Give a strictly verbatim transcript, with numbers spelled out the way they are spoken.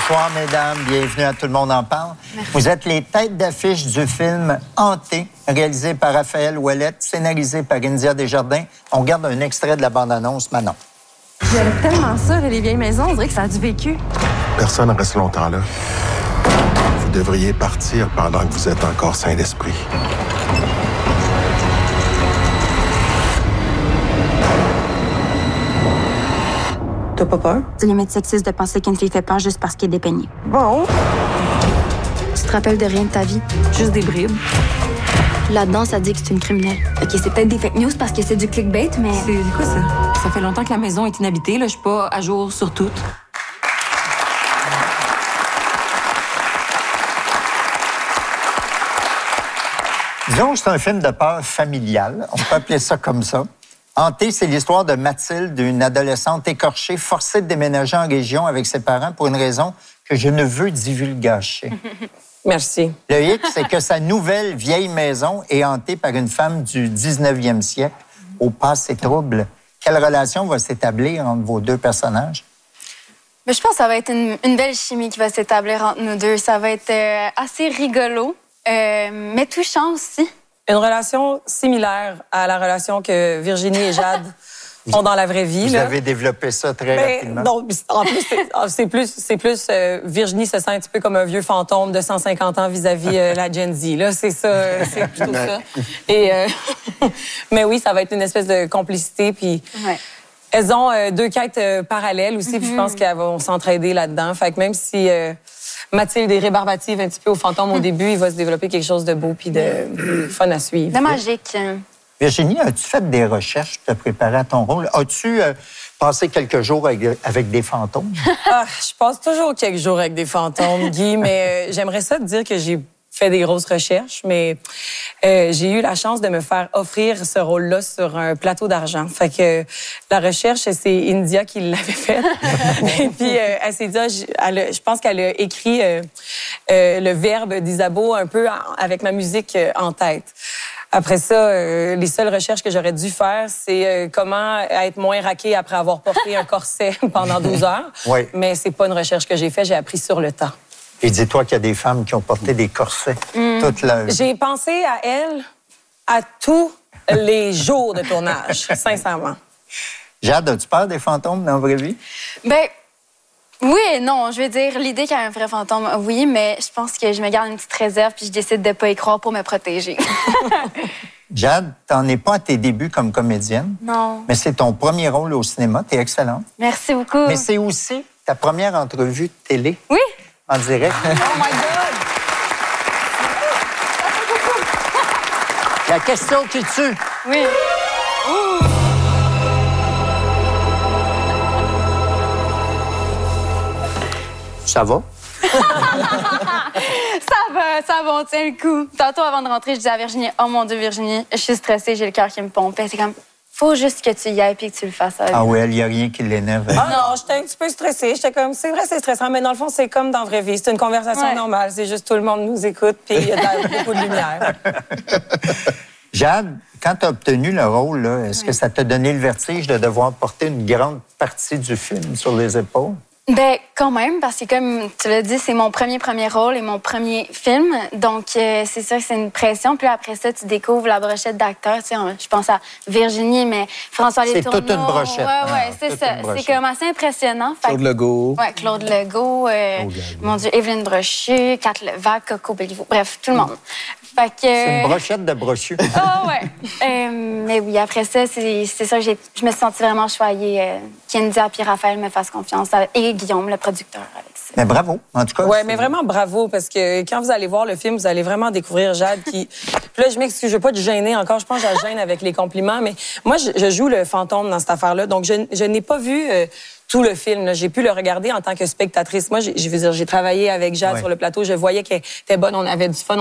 Bonsoir, mesdames. Bienvenue à Tout le monde en parle. Merci. Vous êtes les têtes d'affiche du film Hanté, réalisé par Raphaël Ouellette, scénarisé par India Desjardins. On regarde un extrait de la bande-annonce maintenant. J'aime tellement ça, les vieilles maisons. On dirait que ça a du vécu. Personne ne reste longtemps là. Vous devriez partir pendant que vous êtes encore sain d'esprit. T'as pas peur? C'est limite sexiste de penser qu'une fille fait peur juste parce qu'elle est dépeignée. Bon. Tu te rappelles de rien de ta vie? Juste des bribes. Là-dedans, ça dit que c'est une criminelle. OK, c'est peut-être des fake news parce que c'est du clickbait, mais... C'est quoi ça? Ça fait longtemps que la maison est inhabitée. Là, je suis pas à jour sur tout. Disons que c'est un film de peur familial. On peut appeler ça comme ça. Hanté, c'est l'histoire de Mathilde, une adolescente écorchée, forcée de déménager en région avec ses parents pour une raison que je ne veux divulgacher. Merci. Le hic, c'est que sa nouvelle vieille maison est hantée par une femme du dix-neuvième siècle, au passé trouble. Quelle relation va s'établir entre vos deux personnages? Mais je pense que ça va être une, une belle chimie qui va s'établir entre nous deux. Ça va être euh, assez rigolo, euh, mais touchant aussi. Une relation similaire à la relation que Virginie et Jade ont dans la vraie vie. Vous là. avez développé ça très Mais, rapidement. non, en plus, c'est, c'est plus, c'est plus euh, Virginie se sent un petit peu comme un vieux fantôme de cent cinquante ans vis-à-vis euh, la Gen Z. Là, c'est ça, c'est plutôt ça. Et euh, mais oui, ça va être une espèce de complicité. Puis Ouais. elles ont euh, deux quêtes euh, parallèles aussi. Mm-hmm. Puis je pense qu'elles vont s'entraider là-dedans. Fait que même si euh, Mathilde est rébarbative un petit peu au fantôme au début, il va se développer quelque chose de beau puis de fun à suivre. De magique. Virginie, as-tu fait des recherches pour te préparer à ton rôle? As-tu euh, passé quelques jours avec, avec des fantômes? Ah, je passe toujours quelques jours avec des fantômes, Guy, mais euh, j'aimerais ça te dire que j'ai fait des grosses recherches, mais euh, j'ai eu la chance de me faire offrir ce rôle-là sur un plateau d'argent. Fait que euh, la recherche, c'est India qui l'avait faite. Et puis, euh, elle s'est dit, elle a, je pense qu'elle a écrit euh, euh, le verbe d'Isabeau un peu en, avec ma musique euh, en tête. Après ça, euh, les seules recherches que j'aurais dû faire, c'est euh, comment être moins raquée après avoir porté un corset pendant douze heures. Oui. Mais c'est pas une recherche que j'ai faite, j'ai appris sur le temps. Et dis-toi qu'il y a des femmes qui ont porté des corsets mmh. toute leur vie. J'ai pensé à elle à tous les jours de tournage, sincèrement. Jade, as-tu peur des fantômes dans la vraie vie? Ben, oui et non. Je veux dire, l'idée qu'il y a un vrai fantôme, oui, mais je pense que je me garde une petite réserve puis je décide de pas y croire pour me protéger. Jade, t'en es pas à tes débuts comme comédienne. Non. Mais c'est ton premier rôle au cinéma. T'es excellente. Merci beaucoup. Mais c'est aussi ta première entrevue de télé. Oui. En direct. Oh my God! La question qui tue. Oui. Ouh. Ça va? Ça va, ça va, on tient le coup. Tantôt, avant de rentrer, je disais à Virginie, oh mon Dieu, Virginie, je suis stressée, j'ai le cœur qui me pompe. C'est comme, faut juste que tu y ailles et que tu le fasses. Ah oui, il n'y a rien qui l'énerve. Ah non, j'étais un petit peu stressée. J'étais comme, c'est vrai, c'est stressant, mais dans le fond, c'est comme dans la vraie vie. C'est une conversation ouais. normale. C'est juste tout le monde nous écoute, puis il y a beaucoup de lumière. Jade, quand tu as obtenu le rôle, là, est-ce ouais. que ça t'a donné le vertige de devoir porter une grande partie du film sur les épaules? Ben quand même, parce que comme tu l'as dit, c'est mon premier premier rôle et mon premier film. Donc, euh, c'est sûr que c'est une pression. Puis après ça, tu découvres la brochette d'acteurs. Tu sais, je pense à Virginie, mais François Letourneau. C'est toute une brochette. Ouais, ouais, ah, c'est ça. C'est comme assez impressionnant. Fait Claude Legault. Ouais, Claude Legault. Euh, oh, mon Dieu, Évelyne Brochu, Kat Levac, Coco Béliveau. Bref, tout le monde. Fait que... C'est une brochette de brochu. Ah oh, ouais. euh, mais oui, après ça, c'est ça que j'ai... je me suis sentie vraiment choyée euh, qu'India et Raphaël me fassent confiance. Et Guillaume, le producteur, avec ça. Mais bravo, en tout cas. Ouais, mais vraiment bravo, parce que quand vous allez voir le film, vous allez vraiment découvrir Jade qui... Puis là, je m'excuse, je veux pas te gêner encore. Je pense que je la gêne avec les compliments, mais moi, je, je joue le fantôme dans cette affaire-là. Donc, je, je n'ai pas vu... Euh, tout le film. J'ai pu le regarder en tant que spectatrice. Moi, je veux dire, j'ai travaillé avec Jade ouais. sur le plateau. Je voyais qu'elle était bonne. On avait du fun.